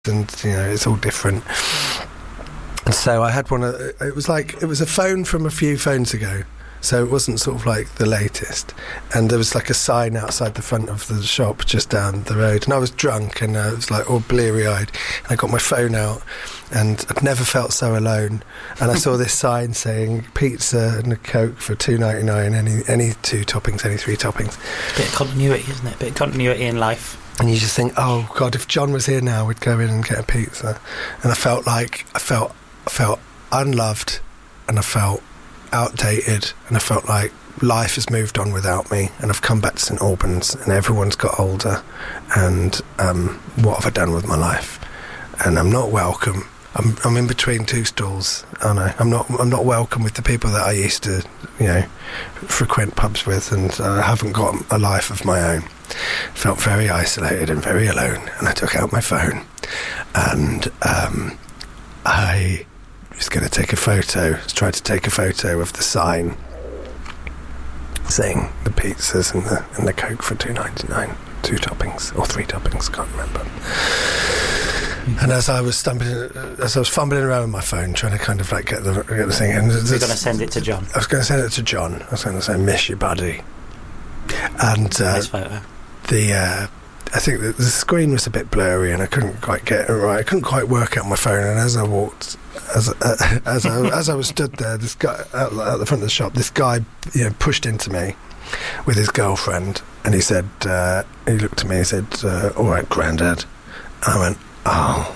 and it's all different. And so I had one. It was a phone from a few phones ago. So it wasn't sort of like the latest. And there was like a sign outside the front of the shop just down the road. And I was drunk and I was like all bleary-eyed. And I got my phone out and I'd never felt so alone. And I saw this sign saying pizza and a Coke for $2.99, any 2 toppings, any 3 toppings. Bit of continuity, isn't it? Bit of continuity in life. And you just think, oh God, if John was here now, we'd go in and get a pizza. And I felt unloved, and I felt outdated, and I felt like life has moved on without me, and I've come back to St Albans and everyone's got older, and what have I done with my life? And I'm not welcome. I'm in between 2 stools, aren't I? I'm not welcome with the people that I used to frequent pubs with, and I haven't got a life of my own. Felt very isolated and very alone, and I took out my phone and I was going to take a photo. Tried to take a photo of the sign saying the pizzas and the Coke for $2.99, 2 toppings or 3 toppings, can't remember. And as I was fumbling around with my phone, trying to kind of like get the thing, and you're going to send it to John. I was going to send it to John. I was going to say, "Miss you, buddy." And nice photo. I think the screen was a bit blurry, and I couldn't quite get it right. I couldn't quite work out my phone. And as I walked, as I was stood there, this guy out the front of the shop, this guy pushed into me with his girlfriend, and he said, he looked at me, he said, "All right, Grandad." And I went, oh,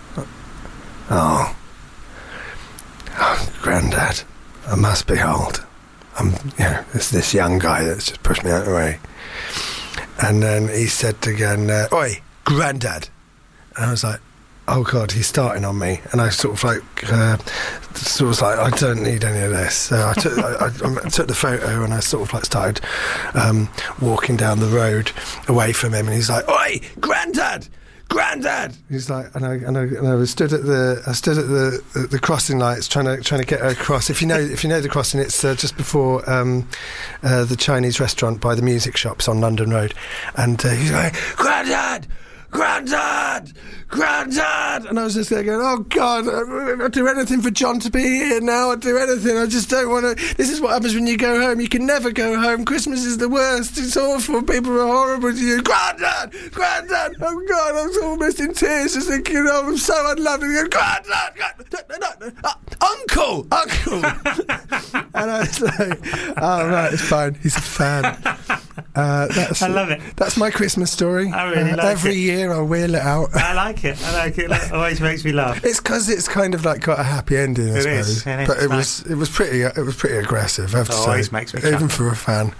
Grandad, I must be old. It's this young guy that's just pushed me out of the way. And then he said again, "Oi, Grandad." And I was like, oh God, he's starting on me. And I sort of like, I don't need any of this. So I took the photo, and I sort of like started walking down the road away from him. And he's like, "Oi, Grandad! Grandad!" He's like, and I was stood at the crossing lights trying to get her across. If you know the crossing, it's just before the Chinese restaurant by the music shops on London Road. And he's like, "Grandad! Grandad! Grandad!" And I was just there going, oh God, I'll do anything for John to be here now. I'll do anything. I just don't want to. This is what happens when you go home. You can never go home. Christmas is the worst. It's awful. People are horrible to you. Grandad! Grandad! Oh God, I was almost in tears just thinking, oh, I'm so unloved. Grandad! Uncle! And I was like, oh right, it's fine. He's a fan. I love it. That's my Christmas story. I really like every year I wheel it out. I like it. It always makes me laugh. It's because it's kind of like got a happy ending, I suppose. But it was pretty aggressive, I have to say. Always makes me even for a fan.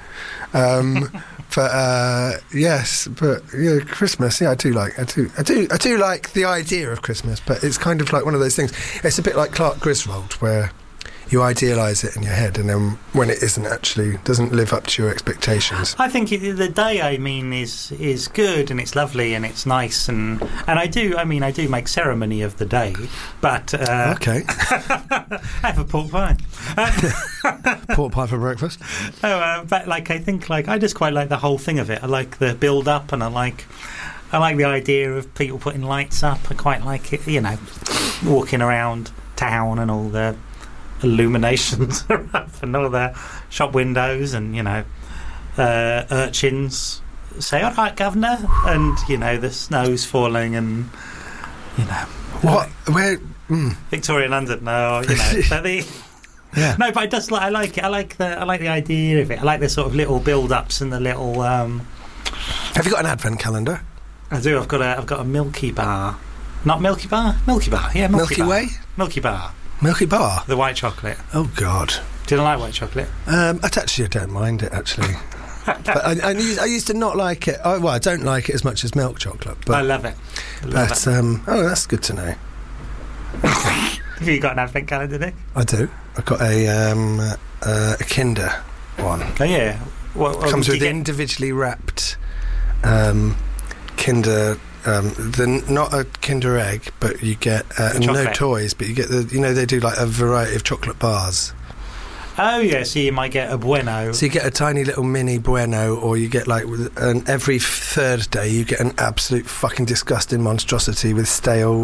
But yes, but Christmas. Yeah, I do like the idea of Christmas. But it's kind of like one of those things. It's a bit like Clark Griswold, where you idealise it in your head, and then when it doesn't live up to your expectations. I think the day, is good, and it's lovely, and it's nice, and I do make ceremony of the day, but okay. I have a pork pie. Pork pie for breakfast. But I just quite like the whole thing of it. I like the build up, and I like the idea of people putting lights up. I quite like it, walking around town and all the illuminations are up and all the shop windows, and urchins say, "All right, governor," and the snow's falling, and what where Victoria, London. No, yeah. No, but I like it. I like the idea of it. I like the sort of little build-ups and the little. Have you got an advent calendar? I do. I've got a Milky Bar, not Milky Bar. Milky Bar, yeah, Milky Bar. Way, Milky Bar. Milky Bar? The white chocolate. Oh, God. Do you not like white chocolate? I don't mind it, actually. But I used to not like it. I don't like it as much as milk chocolate. But I love it. That's good to know. Have you got an advent calendar, Nick? I do. I've got a Kinder one. Oh, yeah. It comes with individually wrapped Kinder... not a Kinder Egg, but you get no toys, but you get they do like a variety of chocolate bars. Oh yeah, so you might get a bueno. So you get a tiny little mini bueno, or you get like, and every third day you get an absolute fucking disgusting monstrosity with stale